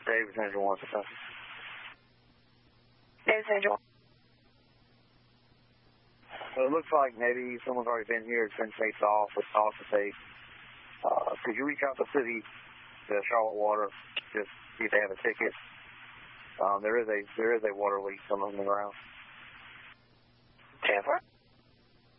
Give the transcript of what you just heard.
Davis Angel 1, Kentucky. Davis Angel 1. Well, it looks like maybe someone's already been here. It's been taped off with off the tape. Could you reach out to the Charlotte Water, just see if they have a ticket? There is a water leak on the ground.